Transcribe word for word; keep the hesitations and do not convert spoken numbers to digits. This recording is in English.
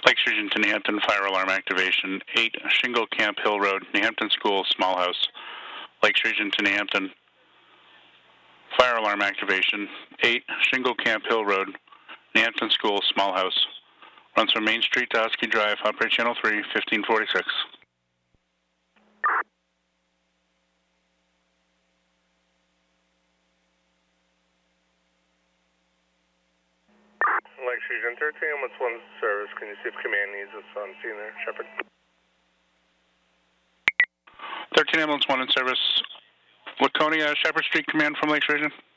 Lakes Region to New Hampton, fire alarm activation. eight, Shingle Camp Hill Road, New Hampton School, small house. Lakes Region to New Hampton, fire alarm activation. eight, Shingle Camp Hill Road, New Hampton School, small house. Runs from Main Street to Husky Drive, operate channel three, fifteen forty-six. Lakes Region thirteen, what's one service? Can you see if command needs us on scene there, Shepard? thirteen ambulance one in service. Laconia, Shepherd Street command from Lakes Region.